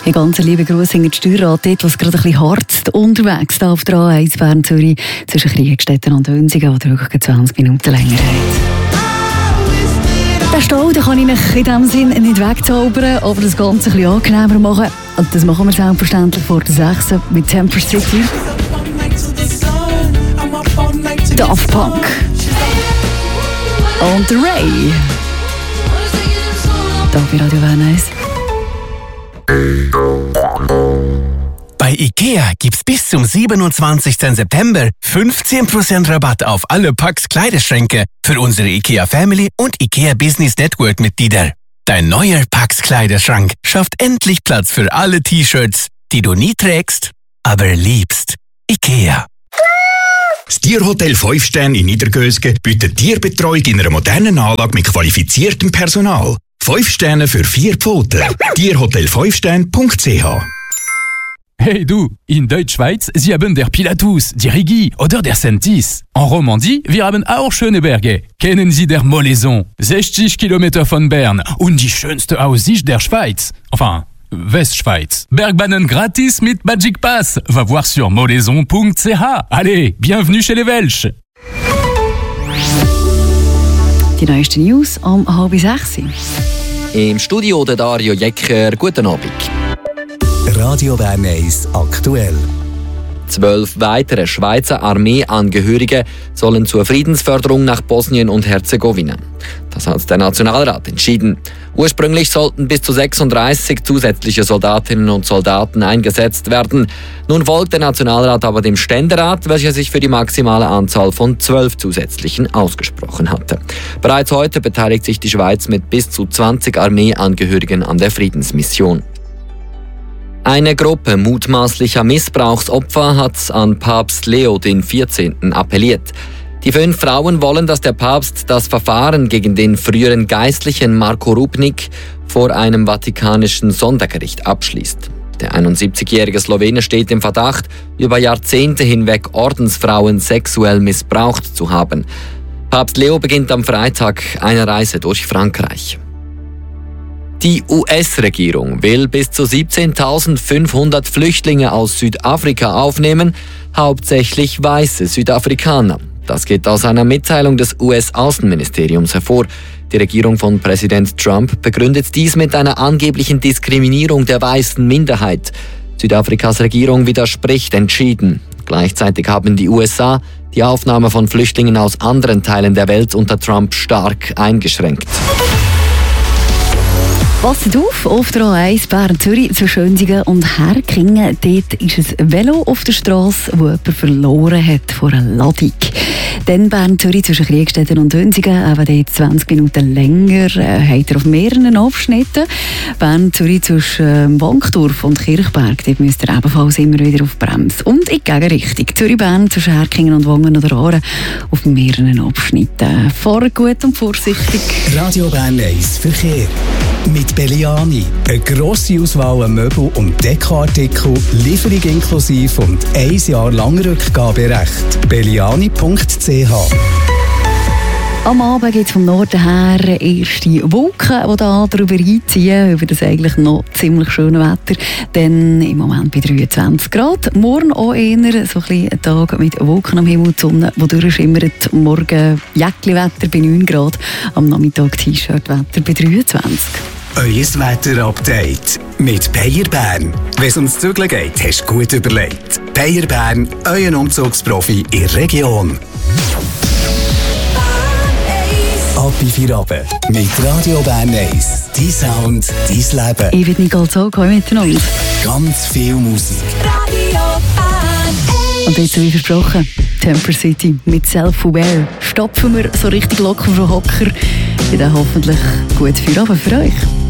Ein ganz lieber Gruß in den Steuerrat, dort, wo es gerade ein bisschen hart unterwegs auf der A1 Bern-Zürich zwischen Kriegstetten und Wünsigen, wo ihr wirklich 20 Minuten länger habt. Den Stau den kann ich euch in diesem Sinn nicht wegzaubern, aber das Ganze ein bisschen angenehmer machen. Und das machen wir selbstverständlich vor der 6. mit Temper City. Daft Punk. Und Ray. Da bei Radio Bern 1. Bei IKEA gibt's bis zum 27. September 15% Rabatt auf alle Packs Kleiderschränke für unsere IKEA Family und IKEA Business Network Mitglieder. Dein neuer Packs Kleiderschrank schafft endlich Platz für alle T-Shirts, die du nie trägst, aber liebst. IKEA. Das Tierhotel 5 Sterne in Niedergösgen bietet Tierbetreuung in einer modernen Anlage mit qualifiziertem Personal. 5 Sterne für 4 Pfoten. Tierhotel5stern.ch. Hey du, in Deutschschweiz, Sie haben der Pilatus, die Rigi oder der Sentis. En Romandie, wir haben auch schöne Berge. Kennen Sie der Molaison, 60 Kilometer von Bern und die schönste Aussicht der Schweiz. Enfin, Westschweiz. Bergbahnen gratis mit Magic Pass. Va voir sur molaison.ch. Allez, bienvenue chez les Welsch. Die neuesten News um 5:30. Im Studio der Dario Jecker. Guten Abend. Radio Bern 1 aktuell. 12 weitere Schweizer Armeeangehörige sollen zur Friedensförderung nach Bosnien und Herzegowina. Das hat der Nationalrat entschieden. Ursprünglich sollten bis zu 36 zusätzliche Soldatinnen und Soldaten eingesetzt werden. Nun folgt der Nationalrat aber dem Ständerat, welcher sich für die maximale Anzahl von 12 zusätzlichen ausgesprochen hatte. Bereits heute beteiligt sich die Schweiz mit bis zu 20 Armeeangehörigen an der Friedensmission. Eine Gruppe mutmaßlicher Missbrauchsopfer hat an Papst Leo XIV. Appelliert. Die 5 Frauen wollen, dass der Papst das Verfahren gegen den früheren Geistlichen Marko Rupnik vor einem vatikanischen Sondergericht abschließt. Der 71-jährige Slowene steht im Verdacht, über Jahrzehnte hinweg Ordensfrauen sexuell missbraucht zu haben. Papst Leo beginnt am Freitag eine Reise durch Frankreich. Die US-Regierung will bis zu 17.500 Flüchtlinge aus Südafrika aufnehmen, hauptsächlich weiße Südafrikaner. Das geht aus einer Mitteilung des US-Außenministeriums hervor. Die Regierung von Präsident Trump begründet dies mit einer angeblichen Diskriminierung der weißen Minderheit. Südafrikas Regierung widerspricht entschieden. Gleichzeitig haben die USA die Aufnahme von Flüchtlingen aus anderen Teilen der Welt unter Trump stark eingeschränkt. Passt auf der A1 Bern-Zürich zu Schönsigen und Herkingen. Dort ist ein Velo auf der Straße, das jemand verloren hat vor einer Ladung. Dann Bern-Zürich zwischen Kriegstetten und Wünsigen, eben dort 20 Minuten länger, hat er auf mehreren Abschnitten. Bern-Zürich zwischen Wankdorf und Kirchberg, dort müsst ihr ebenfalls immer wieder auf Bremse. Und in die Gegenrichtung. Zürich-Bern zwischen Herkingen und Wangen oder Aaren auf mehreren Abschnitten. Fahrt gut und vorsichtig. Radio Bern 1 Verkehr. Mit Belliani. Eine grosse Auswahl an Möbel- und Dekoartikel, Lieferung inklusive und 1 Jahr lang Rückgaberecht. Belliani.ch. Am Abend geht es vom Norden her erste Wolken, die da drüber einziehen, über das eigentlich noch ziemlich schöne Wetter. Dann im Moment bei 23 Grad. Morgen auch eher so ein Tag mit Wolken am Himmel, die Sonne, die durchschimmert. Morgen Jäckli-Wetter bei 9 Grad, am Nachmittag T-Shirt-Wetter bei 23. Euer Wetter-Update mit Bayer Bern. Wenn es ums Zügeln geht, hast du gut überlegt. Bayer Bern, euer Umzugsprofi in der Region. Ab in 4 Abend mit Radio Bern 1. Dein Sound, dein Leben. Ich bin Nicole Zoll, miteinander. Ganz viel Musik. Radio Bern 1. Und jetzt, wie versprochen, Temper City mit Self-Aware. Stopfen wir so richtig locker vom Hocker. Dann hoffentlich gut für euch.